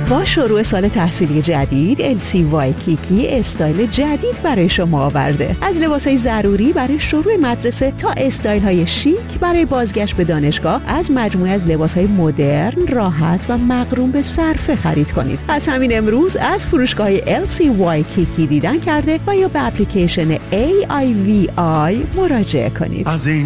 با شروع سال تحصیلی جدید LC وایکیکی استایل جدید برای شما آورده. از لباسهای ضروری برای شروع مدرسه تا استایل های شیک برای بازگشت به دانشگاه، از مجموعه از لباسهای مدرن، راحت و مقرون به صرفه خرید کنید. از همین امروز از فروشگاه LC وایکیکی دیدن کرده و یا به اپلیکیشن AIVI مراجعه کنید. از این